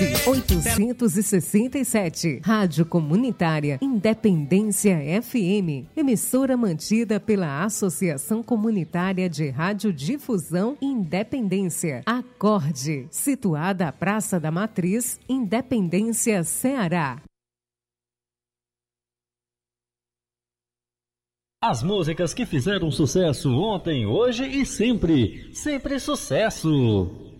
867, Rádio Comunitária Independência FM, emissora mantida pela Associação Comunitária de Radiodifusão Independência, Acorde, situada à Praça da Matriz, Independência, Ceará. As músicas que fizeram sucesso ontem, hoje e sempre. Sempre sucesso!